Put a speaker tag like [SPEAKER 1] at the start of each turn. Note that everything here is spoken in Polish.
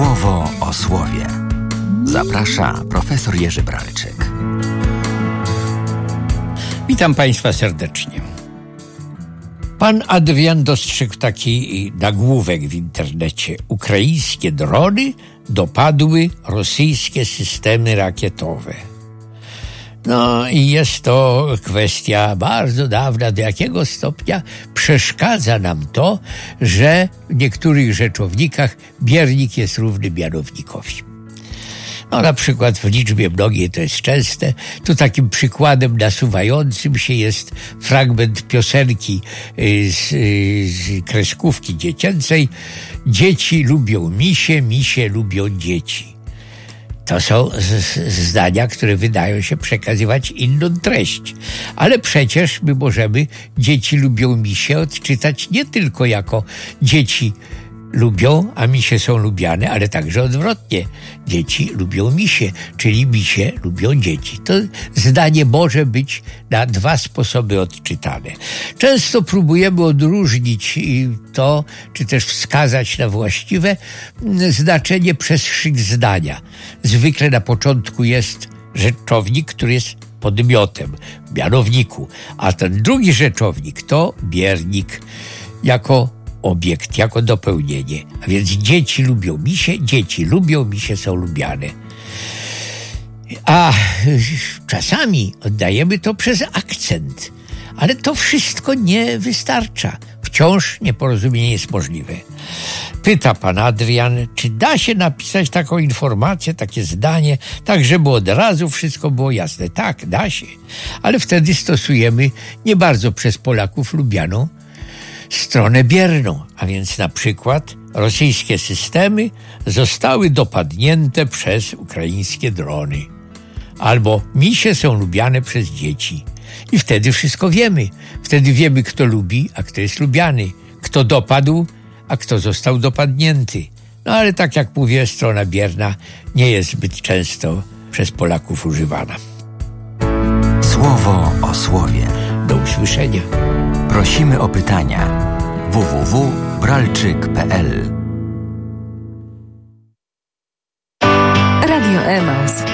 [SPEAKER 1] Słowo o słowie. Zaprasza profesor Jerzy Bralczyk.
[SPEAKER 2] Witam Państwa serdecznie. Pan Adrian dostrzegł taki nagłówek w internecie. Ukraińskie drony dopadły rosyjskie systemy rakietowe. No i jest to kwestia bardzo dawna, do jakiego stopnia przeszkadza nam to, że w niektórych rzeczownikach biernik jest równy mianownikowi. No na przykład w liczbie mnogiej to jest częste. Tu takim przykładem nasuwającym się jest fragment piosenki z kreskówki dziecięcej. Dzieci lubią misie, misie lubią dzieci. To są zdania, które wydają się przekazywać inną treść. Ale przecież my możemy dzieci lubią misie odczytać nie tylko jako dzieci lubią, a misie są lubiane, ale także odwrotnie. Dzieci lubią misie, czyli misie lubią dzieci. To zdanie może być na dwa sposoby odczytane. Często próbujemy odróżnić to, czy też wskazać na właściwe znaczenie przez szyk zdania. Zwykle na początku jest rzeczownik, który jest podmiotem, w mianowniku, a ten drugi rzeczownik to biernik jako obiekt, jako dopełnienie. A więc dzieci lubią misie są lubiane. A czasami oddajemy to przez akcent. Ale to wszystko nie wystarcza. Wciąż nieporozumienie jest możliwe. Pyta pan Adrian, czy da się napisać taką informację, takie zdanie, tak żeby od razu wszystko było jasne. Tak, da się. Ale wtedy stosujemy nie bardzo przez Polaków lubianą stronę bierną, a więc na przykład rosyjskie systemy zostały dopadnięte przez ukraińskie drony. Albo misie są lubiane przez dzieci. I wtedy wszystko wiemy. Wtedy wiemy, kto lubi, a kto jest lubiany. Kto dopadł, a kto został dopadnięty. No ale tak jak mówię, strona bierna nie jest zbyt często przez Polaków używana.
[SPEAKER 1] Słowo o słowie.
[SPEAKER 2] Do usłyszenia.
[SPEAKER 1] Prosimy o pytania. www.bralczyk.pl
[SPEAKER 3] Radio Emaus.